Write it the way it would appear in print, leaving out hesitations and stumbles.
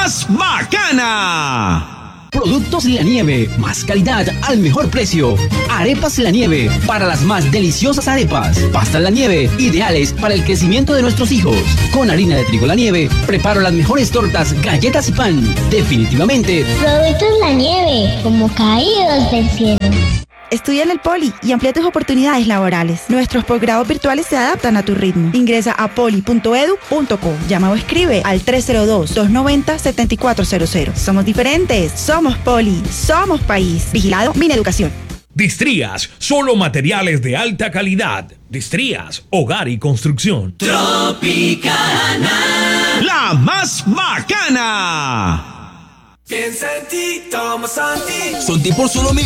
más bacana. Productos La Nieve, más calidad al mejor precio. Arepas La Nieve, para las más deliciosas arepas. Pastas La Nieve, ideales para el crecimiento de nuestros hijos. Con harina de trigo La Nieve, preparo las mejores tortas, galletas y pan. Definitivamente. Productos La Nieve, como caídos del cielo. Estudia en el Poli y amplía tus oportunidades laborales. Nuestros posgrados virtuales se adaptan a tu ritmo. Ingresa a poli.edu.co. Llama o escribe al 302-290-7400. Somos diferentes. Somos Poli. Somos país. Vigilado Mineducación. Distrías, solo materiales de alta calidad. Distrías, hogar y construcción. Tropicana. La más bacana. Piensa en ti, toma Santi. Santi por solo